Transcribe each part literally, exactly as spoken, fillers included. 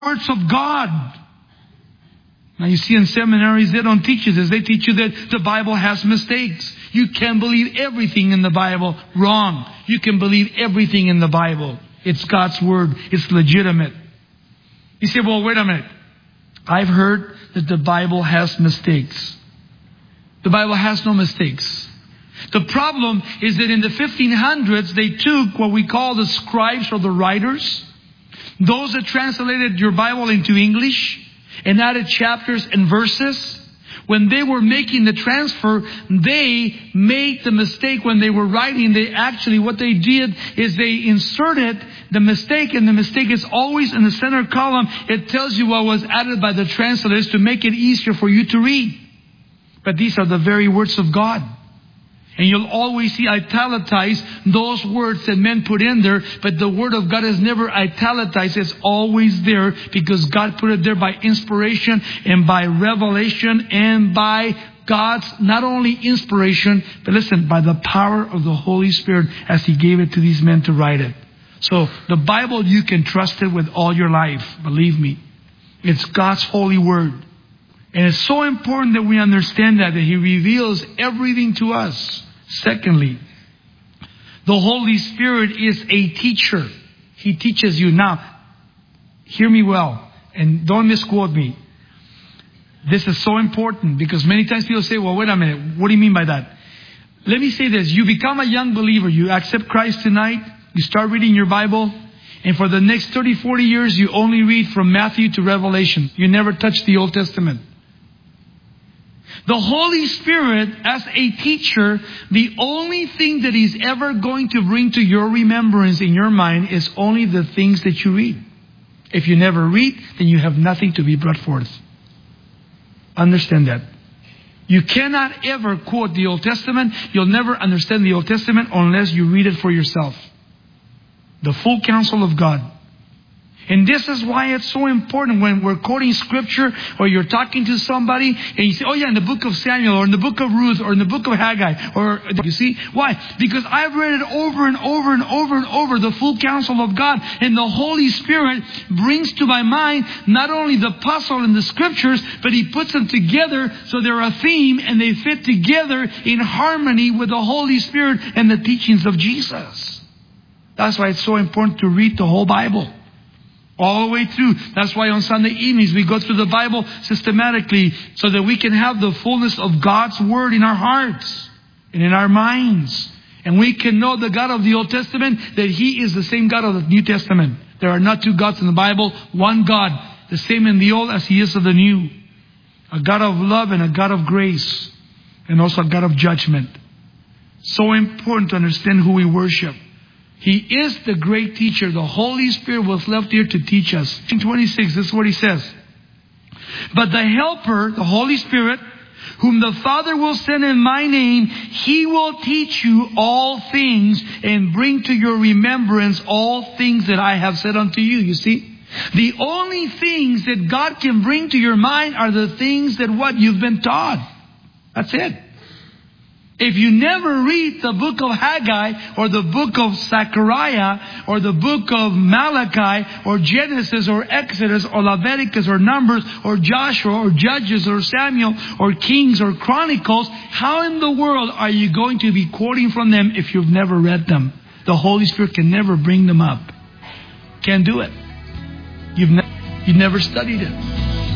words of God. Now you see in seminaries, they don't teach you this. They teach you that the Bible has mistakes. You can't believe everything in the Bible. Wrong. You can believe everything in the Bible. It's God's Word. It's legitimate. You say, well, wait a minute. I've heard that the Bible has mistakes. The Bible has no mistakes. The problem is that in the fifteen hundreds, they took what we call the scribes or the writers, those that translated your Bible into English and added chapters and verses. When they were making the transfer, they made the mistake when they were writing. They actually, what they did is they inserted the mistake, and the mistake is always in the center column. It tells you what was added by the translators to make it easier for you to read. But these are the very words of God. And you'll always see italicized those words that men put in there. But the Word of God is never italicized. It's always there because God put it there by inspiration and by revelation and by God's not only inspiration, but listen, by the power of the Holy Spirit as He gave it to these men to write it. So the Bible, you can trust it with all your life. Believe me. It's God's holy Word. And it's so important that we understand that, that He reveals everything to us. Secondly, the Holy Spirit is a teacher. He teaches you. Now, hear me well, and don't misquote me. This is so important because many times people say, well, wait a minute, what do you mean by that? Let me say this. You become a young believer. You accept Christ tonight. You start reading your Bible. And for the next thirty, forty years, you only read from Matthew to Revelation. You never touch the Old Testament. The Holy Spirit, as a teacher, the only thing that He's ever going to bring to your remembrance in your mind is only the things that you read. If you never read, then you have nothing to be brought forth. Understand that. You cannot ever quote the Old Testament. You'll never understand the Old Testament unless you read it for yourself. The full counsel of God. And this is why it's so important when we're quoting Scripture or you're talking to somebody and you say, oh yeah, in the book of Samuel or in the book of Ruth or in the book of Haggai. Or you see, why? Because I've read it over and over and over and over, the full counsel of God. And the Holy Spirit brings to my mind not only the puzzle in the Scriptures, but He puts them together so they're a theme and they fit together in harmony with the Holy Spirit and the teachings of Jesus. That's why it's so important to read the whole Bible. All the way through. That's why on Sunday evenings we go through the Bible systematically so that we can have the fullness of God's Word in our hearts and in our minds. And we can know the God of the Old Testament, that He is the same God of the New Testament. There are not two gods in the Bible, one God, the same in the Old as He is of the New. A God of love and a God of grace, and also a God of judgment. So important to understand who we worship. He is the great teacher. The Holy Spirit was left here to teach us. In twenty-six, this is what He says. But the Helper, the Holy Spirit, whom the Father will send in my name, He will teach you all things and bring to your remembrance all things that I have said unto you. You see? The only things that God can bring to your mind are the things that what you've been taught. That's it. If you never read the book of Haggai or the book of Zechariah or the book of Malachi or Genesis or Exodus or Leviticus or Numbers or Joshua or Judges or Samuel or Kings or Chronicles, how in the world are you going to be quoting from them if you've never read them? The Holy Spirit can never bring them up. Can't do it. You've, ne- you've never studied it.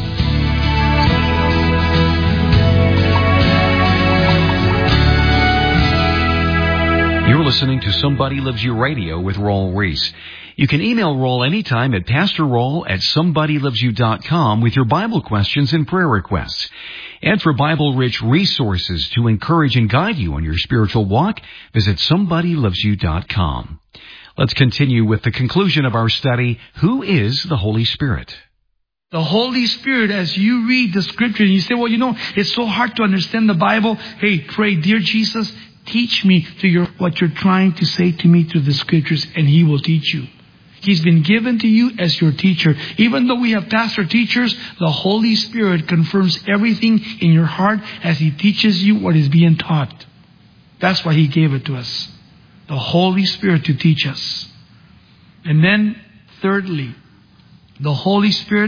You're listening to Somebody Loves You Radio with Raul Reese. You can email Raul anytime at Pastor Raul at somebody loves you dot com with your Bible questions and prayer requests. And for Bible-rich resources to encourage and guide you on your spiritual walk, visit somebody loves you dot com. Let's continue with the conclusion of our study, Who is the Holy Spirit? The Holy Spirit, as you read the Scripture, and you say, well, you know, it's so hard to understand the Bible. Hey, pray, dear Jesus, teach me to your, what you're trying to say to me through the Scriptures, and He will teach you. He's been given to you as your teacher. Even though we have pastor teachers, the Holy Spirit confirms everything in your heart as He teaches you what is being taught. That's why He gave it to us. The Holy Spirit to teach us. And then, thirdly, The Holy Spirit